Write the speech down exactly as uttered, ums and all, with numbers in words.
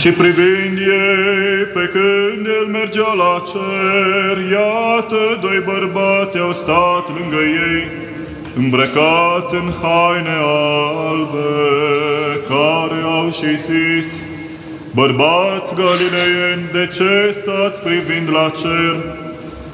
Și privind ei pe când el mergea la cer, iată, doi bărbați au stat lângă ei, îmbrăcați în haine albe, care au și zis: bărbați galileieni, de ce stați privind la cer?